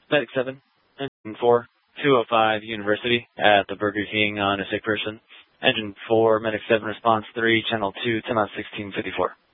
Medic 7, Engine 4, 205 University at the Burger King on a sick person. Engine 4, Medic 7, response 3, channel 2, 10 on 1654.